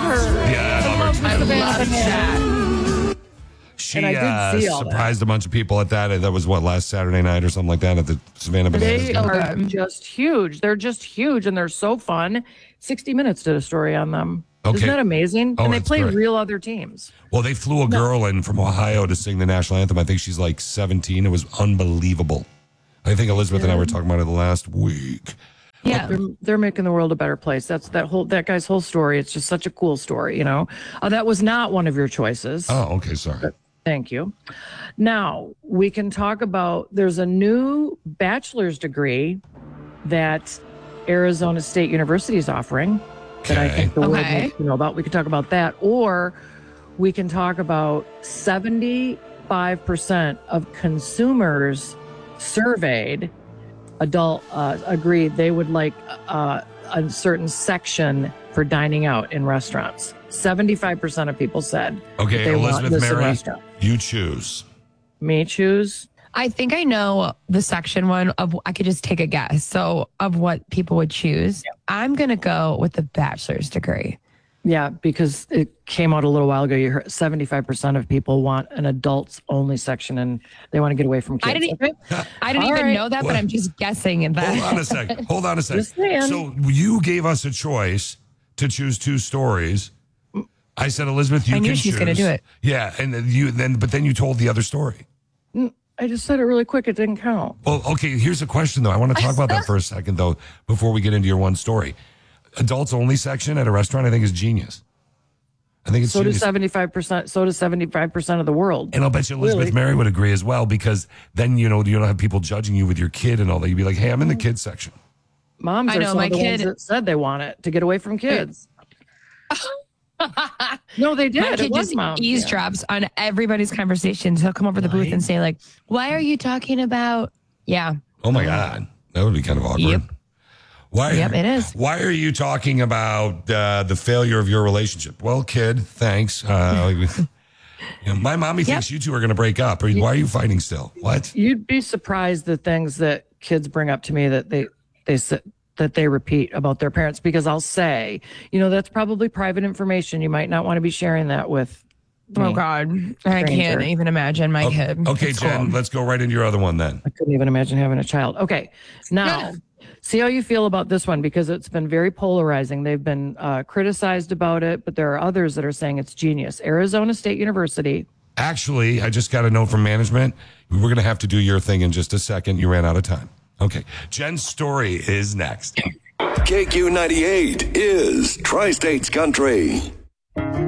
her. Yeah, I love her. I love that. She And I did see all surprised a bunch of people at that. That was last Saturday night or something like that at the Savannah Bananas. They are just huge. They're just huge, and they're so fun. 60 Minutes did a story on them. Okay. Isn't that amazing? Oh, And they that's play great. real other teams. Well, they flew a girl in from Ohio to sing the national anthem. I think she's like 17. It was unbelievable. I think Elizabeth and I were talking about it last week. Yeah. They're making the world a better place. That's that guy's whole story. It's just such a cool story, you know. That was not one of your choices. Oh, okay, sorry. Thank you. Now, we can talk about there's a new bachelor's degree that Arizona State University is offering that I think the world needs to know about. We can talk about that, or we can talk about 75% of consumers surveyed adult agreed they would like a certain section for dining out in restaurants. 75% of people said Okay, they want Elizabeth this in Mary, restaurant. you choose. Me choose. I think I know the section one of, I could just take a guess. So of what people would choose. I'm going to go with the bachelor's degree. Yeah, because it came out a little while ago. You heard 75% of people want an adults only section and they want to get away from kids. I didn't even know that, but I'm just guessing that. Hold on a second. Just saying. So you gave us a choice to choose two stories. I said, Elizabeth, you I knew can she was choose. going to do it. Yeah, and then you told the other story. I just said it really quick. It didn't count. Well, okay, here's a question, though. I want to talk about that for a second, though, before we get into your one story. Adults only section at a restaurant, I think, is genius. I think it's so genius. does 75%. So does 75% of the world. And I'll bet you Elizabeth Mary would agree as well, because then, you don't have people judging you with your kid and all that. You'd be like, hey, I'm in the kids section. Moms I are know, some my of the ones kid- that said they want it to get away from kids. No, they did. My It kid was just moms. eavesdrops on everybody's conversations. He'll come over the booth and say, like, why are you talking about? Yeah. Oh, my God. That would be kind of awkward. Yep. Why? Yep, it is. Why are you talking about the failure of your relationship? Well, kid, thanks. My mommy thinks you two are going to break up. Why are you fighting still? What? You'd be surprised the things that kids bring up to me that they repeat about their parents, because I'll say, that's probably private information. You might not want to be sharing that with me. Oh, God. I can't even imagine my kid. Okay, It's Jen, cool. let's go right into your other one then. I couldn't even imagine having a child. Okay, now see how you feel about this one, because it's been very polarizing. They've been criticized about it, but there are others that are saying it's genius. Arizona State University. Actually, I just got a note from management. We're going to have to do your thing in just a second. You ran out of time. Okay, Jen's story is next. KQ98 is Tri-States Country.